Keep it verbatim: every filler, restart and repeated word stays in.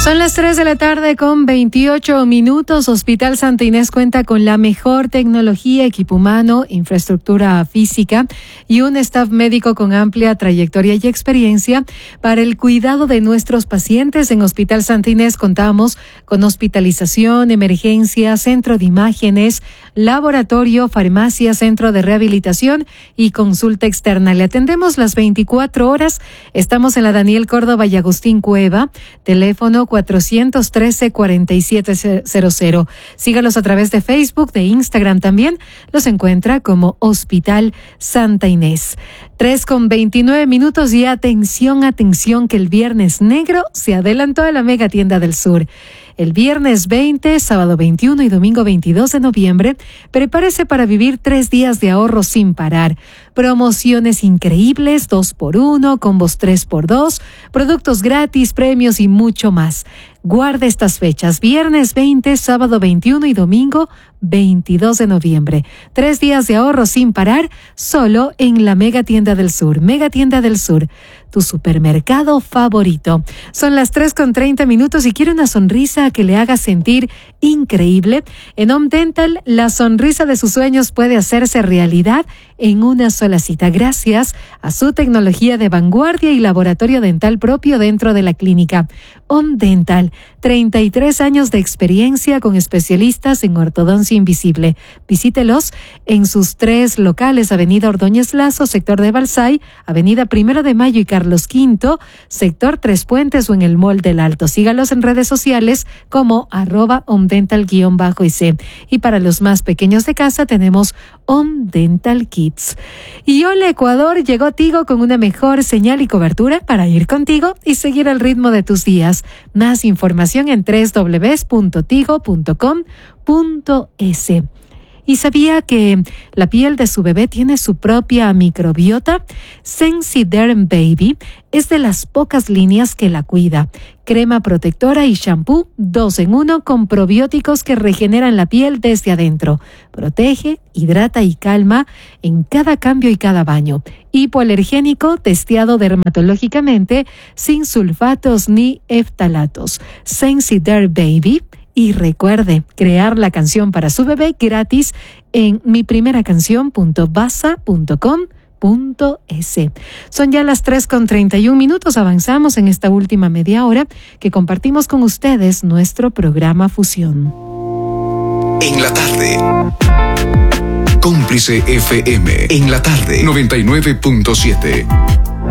Son las tres de la tarde con veintiocho minutos. Hospital Santa Inés cuenta con la mejor tecnología, equipo humano, infraestructura física y un staff médico con amplia trayectoria y experiencia para el cuidado de nuestros pacientes. En Hospital Santa Inés contamos con hospitalización, emergencia, centro de imágenes, laboratorio, farmacia, centro de rehabilitación y consulta externa. Le atendemos las veinticuatro horas. Estamos en la Daniel Córdoba y Agustín Cueva. Teléfono cuatrocientos trece, cuarenta y siete cero cero. Sígalos a través de Facebook, de Instagram también. Los encuentra como Hospital Santa Inés. tres con veintinueve minutos y atención, atención, que el Viernes Negro se adelantó a la Mega Tienda del Sur. El viernes veinte, sábado veintiuno y domingo veintidós de noviembre, prepárese para vivir tres días de ahorro sin parar. Promociones increíbles, dos por uno, combos tres por dos, productos gratis, premios y mucho más. Guarde estas fechas: viernes veinte, sábado veintiuno y domingo veintidós de noviembre. Tres días de ahorro sin parar, solo en la Mega Tienda del Sur. Mega Tienda del Sur, tu supermercado favorito. Son las tres con treinta minutos y quiere una sonrisa que le haga sentir increíble. En Home Dental, la sonrisa de sus sueños puede hacerse realidad en una sola cita, gracias a su tecnología de vanguardia y laboratorio dental propio dentro de la clínica. Home Dental, treinta y tres años de experiencia con especialistas en ortodoncia invisible. Visítelos en sus tres locales: Avenida Ordóñez Lazo, sector de Balsay, Avenida Primero de Mayo y Carlos Quinto, sector Tres Puentes, o en el Mall del Alto. Sígalos en redes sociales como arroba Home Dental guión bajo y C. Y para los más pequeños de casa tenemos Home Dental Kids. Y hola Ecuador, llegó Tigo con una mejor señal y cobertura para ir contigo y seguir el ritmo de tus días. Más información en doble u doble u doble u punto tigo punto com punto es. ¿Y sabía que la piel de su bebé tiene su propia microbiota? Sensiderm Baby es de las pocas líneas que la cuida. Crema protectora y shampoo dos en uno con probióticos que regeneran la piel desde adentro. Protege, hidrata y calma en cada cambio y cada baño. Hipoalergénico, testeado dermatológicamente, sin sulfatos ni eftalatos. Sensiderm Baby. Y recuerde crear la canción para su bebé gratis en mi primera canción punto basa punto com punto es. Son ya las tres con treinta y un minutos. Avanzamos en esta última media hora que compartimos con ustedes nuestro programa Fusión. En la tarde. Cómplice F M. En la tarde. noventa y nueve punto siete.